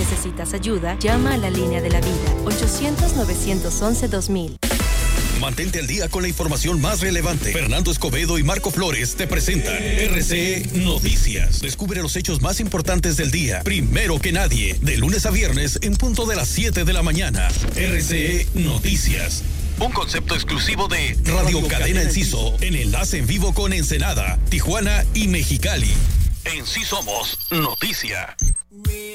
necesitas ayuda, llama a la línea de la vida, 800-911-2000. Mantente al día con la información más relevante. Fernando Escobedo y Marco Flores te presentan RCE Noticias. Descubre los hechos más importantes del día, primero que nadie, de lunes a viernes en punto de las 7 de la mañana. RCE Noticias. Un concepto exclusivo de Radio Cadena Enciso, en enlace en vivo con Ensenada, Tijuana y Mexicali. En Sí Somos Noticia.